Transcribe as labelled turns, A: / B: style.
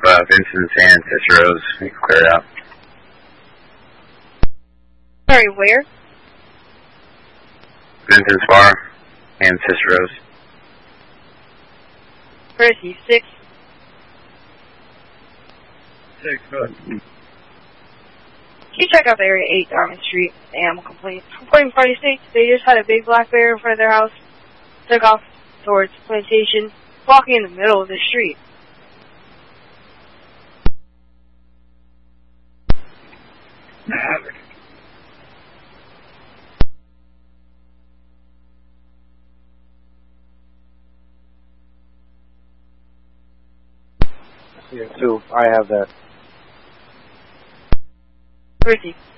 A: Vincent's and Cicero's. You can clear it out.
B: Sorry, where?
A: Vincent's bar and Cicero's.
B: Where is he? 6?
A: 6, good.
B: Can you check out the area 8 Diamond Street? Animal complaint. According to Party States, they just had a big black bear in front of their house. Took off towards Plantation, walking in the middle of the street.
C: Yeah, too. I have that.
B: Where is he?